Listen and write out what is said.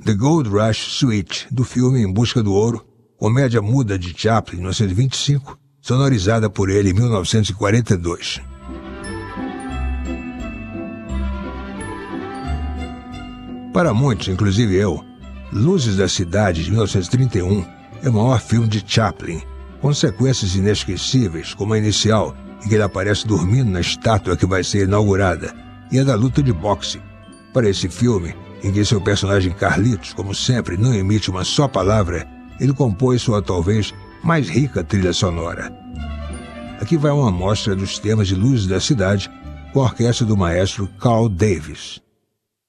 The Gold Rush Suite, do filme Em Busca do Ouro, comédia muda de Chaplin, 1925, sonorizada por ele em 1942. Para muitos, inclusive eu, Luzes da Cidade, de 1931, é o maior filme de Chaplin, com sequências inesquecíveis, como a inicial, em que ele aparece dormindo na estátua que vai ser inaugurada, e a da luta de boxe. Para esse filme, em que seu personagem Carlitos, como sempre, não emite uma só palavra, ele compôs sua talvez mais rica trilha sonora. Aqui vai uma amostra dos temas de Luzes da Cidade, com a orquestra do maestro Carl Davis.